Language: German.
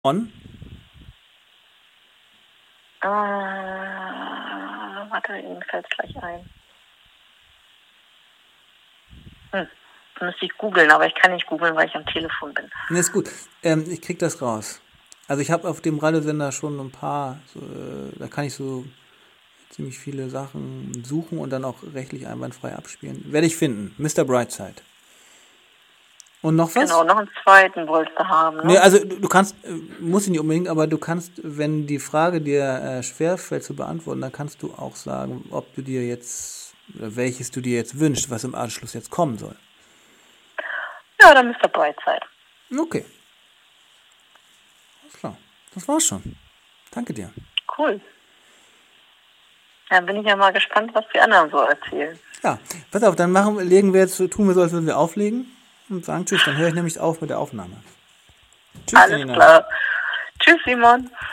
On? Warte, mir fällt es gleich ein. Müsste ich googeln, aber ich kann nicht googeln, weil ich am Telefon bin. Ne, ist gut. Ich krieg das raus. Also ich habe auf dem Radiosender schon ein paar, da kann ich so ziemlich viele Sachen suchen und dann auch rechtlich einwandfrei abspielen. Werde ich finden. Mr. Brightside. Und noch was? Genau, noch einen zweiten wolltest du haben, ne? Nee, also du kannst, muss ich nicht unbedingt, aber du kannst, wenn die Frage dir schwerfällt zu beantworten, dann kannst du auch sagen, ob du dir jetzt, oder welches du dir jetzt wünschst, was im Anschluss jetzt kommen soll. Ja, dann Mr. Brightside. Okay. Alles klar. Das war's schon. Danke dir. Cool. Dann bin ich ja mal gespannt, was die anderen so erzählen. Ja, pass auf, dann tun wir so, als würden wir auflegen und sagen Tschüss. Dann höre ich nämlich auf mit der Aufnahme. Tschüss, Alles Janina. klar. Tschüss, Simon.